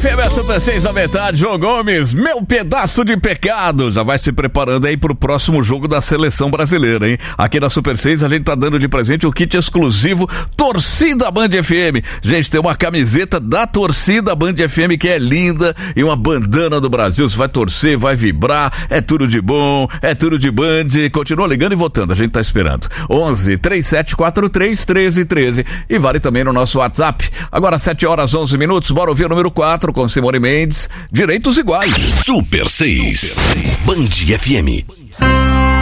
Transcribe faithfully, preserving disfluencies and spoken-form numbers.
F M, Super seis da metade, João Gomes, meu pedaço de pecado. Já vai se preparando aí pro próximo jogo da seleção brasileira, hein? Aqui na Super seis a gente tá dando de presente o kit exclusivo Torcida Band F M. Gente, tem uma camiseta da Torcida Band F M que é linda e uma bandana do Brasil. Você vai torcer, vai vibrar, é tudo de bom, é tudo de Band. Continua ligando e votando, a gente tá esperando. onze, trinta e sete, quarenta e três, treze, treze e vale também no nosso WhatsApp. Agora sete horas, onze minutos, bora ouvir o número quatro com Simone Mendes, Direitos Iguais. Super seis, Band F M.